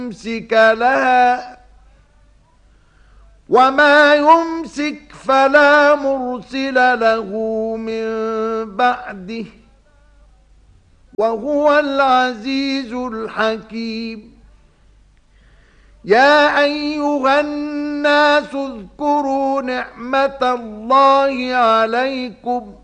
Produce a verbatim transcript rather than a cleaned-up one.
يمسك لها وما يمسك فلا مرسل له من بعده وهو العزيز الحكيم. يا أيها الناس اذكروا نعمة الله عليكم